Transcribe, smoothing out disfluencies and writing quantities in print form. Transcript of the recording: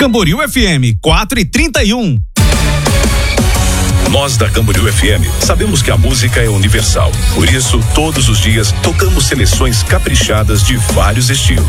Camboriú FM 4:31. Nós da Camboriú FM sabemos que a música é universal. Por isso, todos os dias tocamos seleções caprichadas de vários estilos.